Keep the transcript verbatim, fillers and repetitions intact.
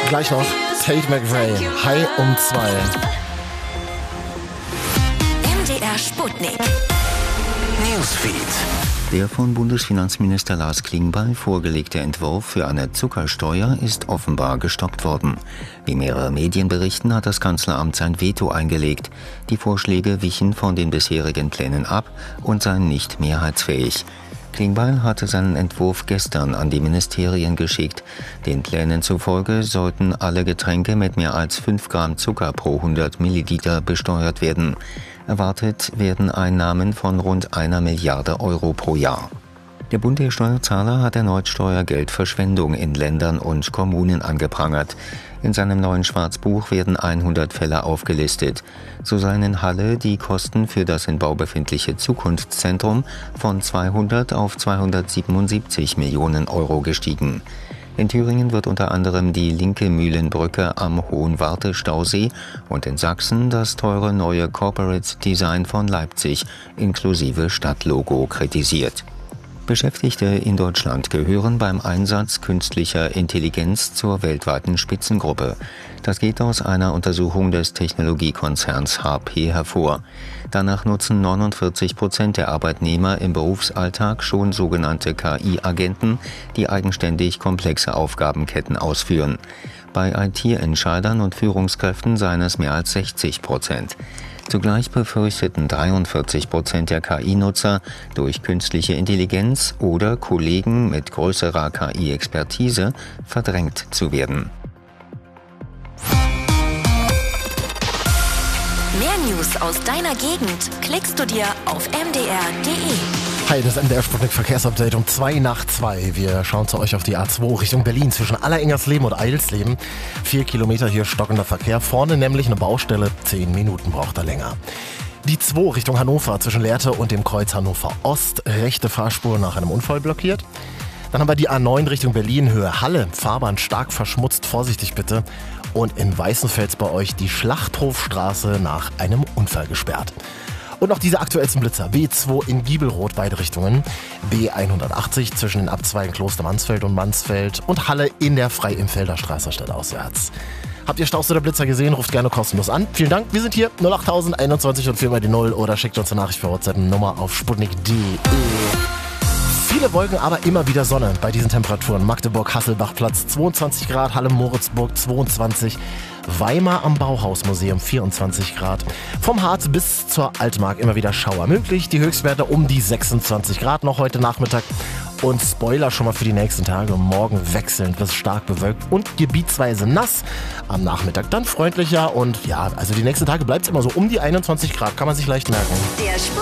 Gleich noch Tate McRae, High um zwei. M D R Sputnik. Newsfeed. Der von Bundesfinanzminister Lars Klingbeil vorgelegte Entwurf für eine Zuckersteuer ist offenbar gestoppt worden. Wie mehrere Medien berichten, hat das Kanzleramt sein Veto eingelegt. Die Vorschläge wichen von den bisherigen Plänen ab und seien nicht mehrheitsfähig. Klingbeil hatte seinen Entwurf gestern an die Ministerien geschickt. Den Plänen zufolge sollten alle Getränke mit mehr als fünf Gramm Zucker pro hundert Milliliter besteuert werden. Erwartet werden Einnahmen von rund einer Milliarde Euro pro Jahr. Der Bund der Steuerzahler hat erneut Steuergeldverschwendung in Ländern und Kommunen angeprangert. In seinem neuen Schwarzbuch werden hundert Fälle aufgelistet. So seien in Halle die Kosten für das in Bau befindliche Zukunftszentrum von zweihundert auf zweihundertsiebenundsiebzig Millionen Euro gestiegen. In Thüringen wird unter anderem die linke Mühlenbrücke am Hohenwarte-Stausee und in Sachsen das teure neue Corporate Design von Leipzig inklusive Stadtlogo kritisiert. Beschäftigte in Deutschland gehören beim Einsatz künstlicher Intelligenz zur weltweiten Spitzengruppe. Das geht aus einer Untersuchung des Technologiekonzerns H P hervor. Danach nutzen neunundvierzig Prozent der Arbeitnehmer im Berufsalltag schon sogenannte K I-Agenten, die eigenständig komplexe Aufgabenketten ausführen. Bei I T-Entscheidern und Führungskräften seien es mehr als sechzig Prozent. Zugleich befürchteten dreiundvierzig Prozent der K I-Nutzer, durch künstliche Intelligenz oder Kollegen mit größerer K I-Expertise verdrängt zu werden. Mehr News aus deiner Gegend klickst du dir auf m d r punkt d e. Hi, das M D R Sputnik Verkehrsupdate um zwei nach zwei. Wir schauen zu euch auf die A zwei Richtung Berlin zwischen Allerengersleben und Eilsleben. Vier Kilometer hier stockender Verkehr. Vorne nämlich eine Baustelle. Zehn Minuten braucht er länger. Die zwei Richtung Hannover zwischen Lehrte und dem Kreuz Hannover Ost. Rechte Fahrspur nach einem Unfall blockiert. Dann haben wir die A neun Richtung Berlin, Höhe Halle. Fahrbahn stark verschmutzt, vorsichtig bitte. Und in Weißenfels bei euch die Schlachthofstraße nach einem Unfall gesperrt. Und noch diese aktuellsten Blitzer. B zwei in Giebelroth, beide Richtungen. B hundertachtzig zwischen den Abzweigen Kloster Mansfeld und Mansfeld. Und Halle in der Frei-Im-Felder Straße stadtauswärts. Habt ihr Staus oder Blitzer gesehen? Ruft gerne kostenlos an. Vielen Dank. Wir sind hier null acht einundzwanzig und vier mal die null oder schickt uns eine Nachricht für WhatsApp Nummer auf sputnik punkt d e. Viele Wolken, aber immer wieder Sonne bei diesen Temperaturen. Magdeburg, Hasselbach, Platz zweiundzwanzig Grad, Halle, Moritzburg zweiundzwanzig, Weimar am Bauhausmuseum vierundzwanzig Grad. Vom Harz bis zur Altmark immer wieder Schauer möglich. Die Höchstwerte um die sechsundzwanzig Grad noch heute Nachmittag. Und Spoiler schon mal für die nächsten Tage. Morgen wechselnd bis stark bewölkt und gebietsweise nass. Am Nachmittag dann freundlicher. Und ja, also die nächsten Tage bleibt es immer so um die einundzwanzig Grad. Kann man sich leicht merken. Der